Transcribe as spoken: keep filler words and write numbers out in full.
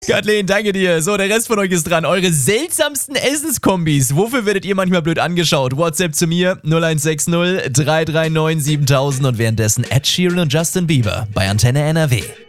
Kathleen, danke dir. So, der Rest von euch ist dran. Eure seltsamsten Essenskombis. Wofür werdet ihr manchmal blöd angeschaut? WhatsApp zu mir null eins sechs null drei drei neun siebentausend und währenddessen Ed Sheeran und Justin Bieber bei Antenne N R W.